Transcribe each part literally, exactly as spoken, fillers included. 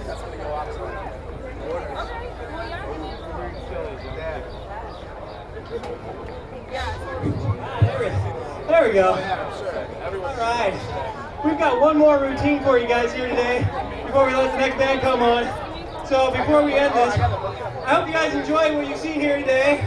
There we go. All right. We've got one more routine for you guys here today before we let the next band come on. So before we end this, I hope you guys enjoy what you've seen here today.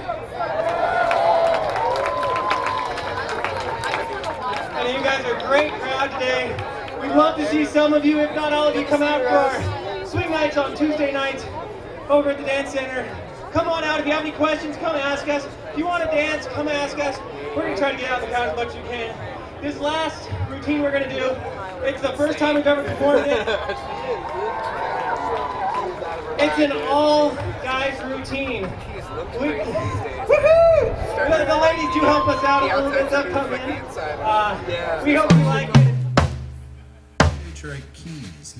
And you guys are a great crowd today. We'd love to see some of you, if not all of you, come out for our swing nights on Tuesday nights over at the Dance Center. Come on out. If you have any questions, come ask us. If you want to dance, come ask us. We're going to try to get out of the crowd as much as you can. This last routine we're going to do, it's the first time we've ever performed it. It's an all-guys routine. We, woohoo! The, the ladies do help us out a little bit. They'll come in. Uh, we hope you like it. Detroit Keys.